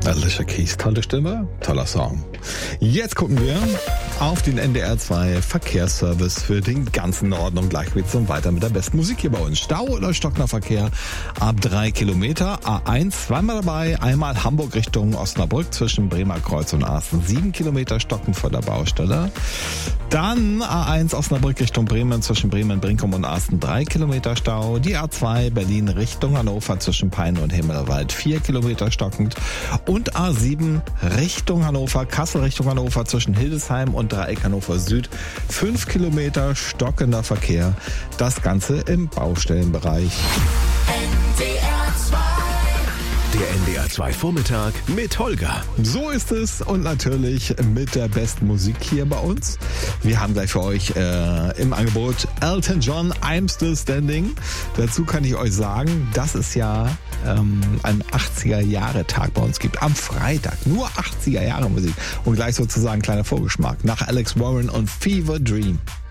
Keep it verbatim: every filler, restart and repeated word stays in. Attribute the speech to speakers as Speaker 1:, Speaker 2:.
Speaker 1: Alicia Keys, tolle Stimme, toller Song. Jetzt gucken wir auf den N D R zwei Verkehrsservice für den ganzen Norden und gleich geht's dann weiter mit der besten Musik hier bei uns. Stau oder stockender Verkehr ab drei Kilometer. A eins zweimal dabei, einmal Hamburg Richtung Osnabrück zwischen Bremer Kreuz und Arsten. sieben Kilometer stockend vor der Baustelle. Dann A eins Osnabrück Richtung Bremen zwischen Bremen, Brinkum und Arsten. drei Kilometer Stau. Die A zwei Berlin Richtung Hannover zwischen Peine und Himmelwald. vier Kilometer stockend. Und A sieben Richtung Hannover, Kassel Richtung Hannover zwischen Hildesheim und Dreieck Hannover Süd. fünf Kilometer stockender Verkehr. Das Ganze im Baustellenbereich.
Speaker 2: Der N D R zwei Vormittag mit Holger.
Speaker 1: So ist es und natürlich mit der besten Musik hier bei uns. Wir haben gleich für euch äh, im Angebot Elton John, I'm Still Standing. Dazu kann ich euch sagen, dass es ja ähm, einen achtziger-Jahre-Tag bei uns gibt. Am Freitag. Nur achtziger-Jahre-Musik. Und gleich sozusagen ein kleiner Vorgeschmack nach Alex Warren und Fever Dream.